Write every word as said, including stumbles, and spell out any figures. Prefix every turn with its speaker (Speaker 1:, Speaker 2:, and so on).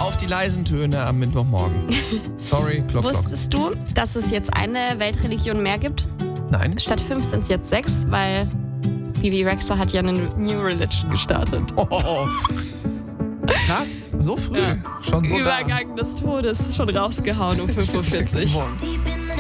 Speaker 1: auf die leisen Töne am Mittwochmorgen. Sorry, Klopp, Klopp.
Speaker 2: Wusstest du, dass es jetzt eine Weltreligion mehr gibt?
Speaker 1: Nein.
Speaker 2: Statt fünf sind es jetzt sechs, weil Bibi Rexha hat ja eine New Religion gestartet.
Speaker 1: Oh. Krass, so früh.
Speaker 2: Ja.
Speaker 1: Schon so
Speaker 2: Übergang
Speaker 1: da.
Speaker 2: des Todes, schon rausgehauen um fünf Uhr vierzig.